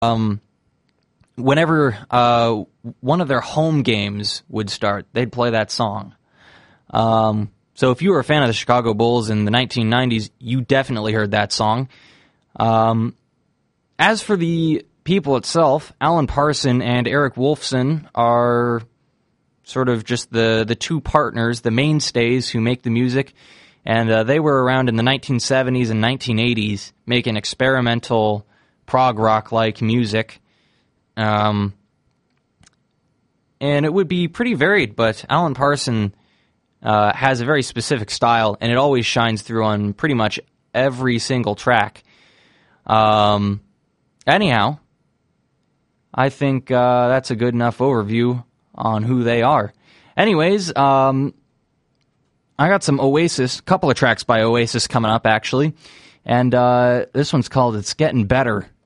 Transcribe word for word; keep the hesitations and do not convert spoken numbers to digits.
um, whenever uh, one of their home games would start, they'd play that song. Um, so if you were a fan of the Chicago Bulls in the nineteen nineties, you definitely heard that song. Um, as for the people itself, Alan Parsons and Eric Wolfson are sort of just the, the two partners, the mainstays who make the music. And uh, they were around in the nineteen seventies and nineteen eighties making experimental prog rock-like music. Um, and it would be pretty varied, but Alan Parsons uh, has a very specific style, and it always shines through on pretty much every single track. Um, anyhow, I think uh, that's a good enough overview on who they are. Anyways, um, I got some Oasis, a couple of tracks by Oasis coming up, actually. And uh, this one's called It's Getting Better.